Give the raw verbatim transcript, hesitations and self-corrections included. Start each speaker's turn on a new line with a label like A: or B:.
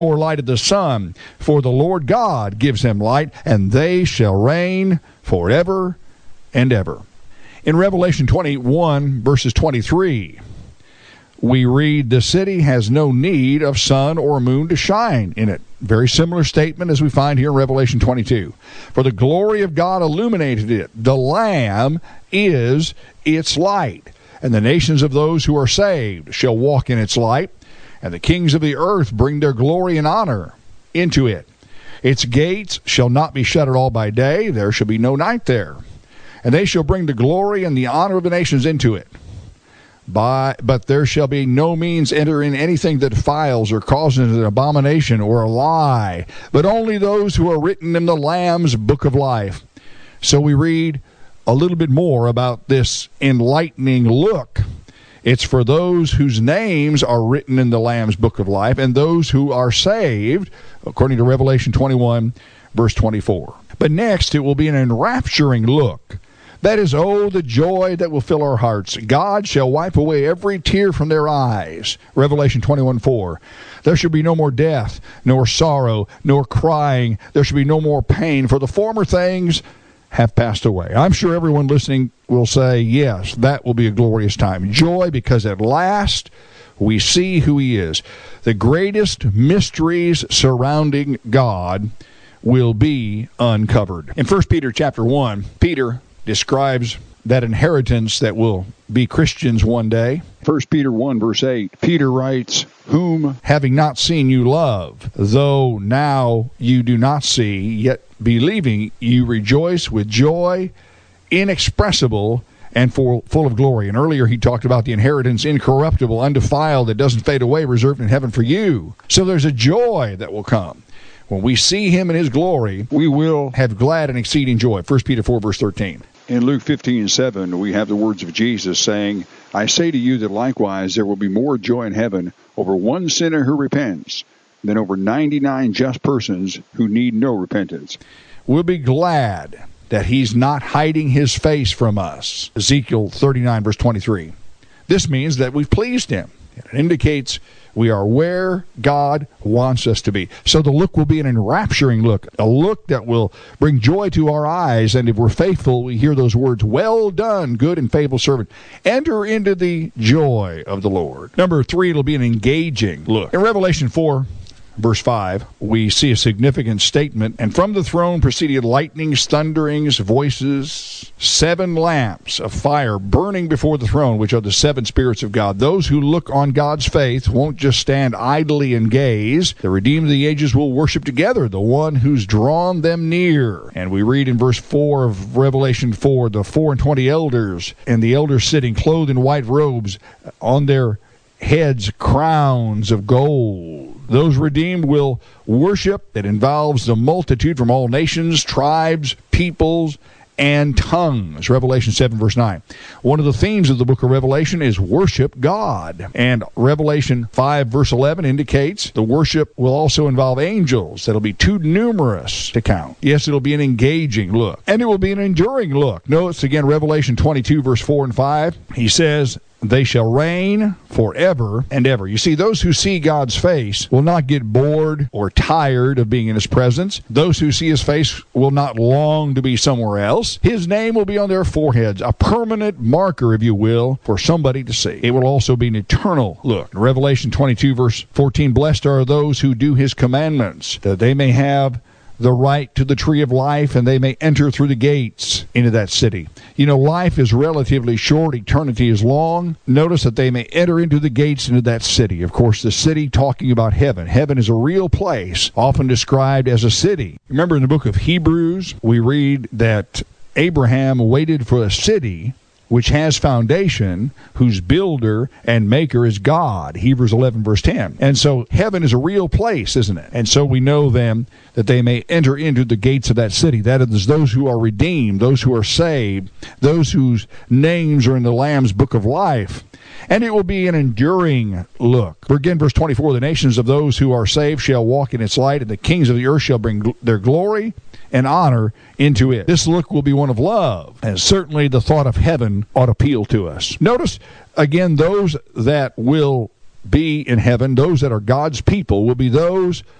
A: or light of the sun, for the Lord God gives them light, and they shall reign forever and ever. In Revelation twenty-one, verses twenty-three, we read, the city has no need of sun or moon to shine in it. Very similar statement as we find here in Revelation twenty-two. For the glory of God illuminated it. The Lamb is its light. And the nations of those who are saved shall walk in its light. And the kings of the earth bring their glory and honor into it. Its gates shall not be shut at all by day. There shall be no night there. And they shall bring the glory and the honor of the nations into it. By, but there shall be no means enter in anything that defiles or causes an abomination or a lie, but only those who are written in the Lamb's book of life. So we read a little bit more about this enlightening look. It's for those whose names are written in the Lamb's book of life and those who are saved, according to Revelation twenty-one, verse twenty-four. But next, it will be an enrapturing look. That is, oh, the joy that will fill our hearts. God shall wipe away every tear from their eyes. Revelation twenty-one, four. There shall be no more death, nor sorrow, nor crying. There shall be no more pain, for the former things have passed away. I'm sure everyone listening will say, yes, that will be a glorious time. Joy, because at last we see who he is. The greatest mysteries surrounding God will be uncovered. In First Peter chapter one, Peter describes that inheritance that will be Christians one day.
B: First Peter one, verse eight, Peter writes, whom,
A: having not seen you love, though now you do not see, yet believing you rejoice with joy inexpressible and full, full of glory. And earlier he talked about the inheritance incorruptible, undefiled, that doesn't fade away, reserved in heaven for you. So there's a joy that will come. When we see him in his glory, we will have glad and exceeding joy. First Peter four, verse thirteen.
B: In Luke fifteen, seven, we have the words of Jesus saying, I say to you that likewise there will be more joy in heaven over one sinner who repents than over ninety-nine just persons who need no repentance.
A: We'll be glad that he's not hiding his face from us. Ezekiel thirty-nine, verse twenty-three. This means that we've pleased him. It indicates we are where God wants us to be. So the look will be an enrapturing look, a look that will bring joy to our eyes. And if we're faithful, we hear those words, well done, good and faithful servant. Enter into the joy of the Lord. Number three, it'll be an engaging look. In Revelation four, verse five, we see a significant statement. And from the throne proceeded lightnings, thunderings, voices, seven lamps of fire burning before the throne, which are the seven spirits of God. Those who look on God's faith won't just stand idly and gaze. The redeemed of the ages will worship together, the one who's drawn them near. And we read in verse four of Revelation four, the four and twenty elders, and the elders sitting clothed in white robes, on their heads crowns of gold. Those redeemed will worship that involves the multitude from all nations, tribes, peoples, and tongues. Revelation seven, verse nine. One of the themes of the book of Revelation is worship God. And Revelation five, verse eleven indicates the worship will also involve angels that'll be too numerous to count. Yes, it'll be an engaging look. And it will be an enduring look. Notice again Revelation twenty-two, verse four and five. He says, they shall reign forever and ever. You see, those who see God's face will not get bored or tired of being in his presence. Those who see his face will not long to be somewhere else. His name will be on their foreheads, a permanent marker, if you will, for somebody to see. It will also be an eternal look. In Revelation twenty-two, verse fourteen, blessed are those who do his commandments, that they may have the right to the tree of life, and they may enter through the gates into that city. You know, life is relatively short. Eternity is long. Notice that they may enter into the gates into that city. Of course, the city talking about heaven. Heaven is a real place, often described as a city. Remember in the book of Hebrews, we read that Abraham waited for a city which has foundation, whose builder and maker is God. Hebrews eleven, verse ten. And so heaven is a real place, isn't it? And so we know then that they may enter into the gates of that city. That is, those who are redeemed, those who are saved, those whose names are in the Lamb's book of life. And it will be an enduring look. Again, verse twenty-four, the nations of those who are saved shall walk in its light, and the kings of the earth shall bring gl- their glory and honor into it. This look will be one of love, and certainly the thought of heaven ought to appeal to us. Notice, again, those that will be in heaven, those that are God's people, will be those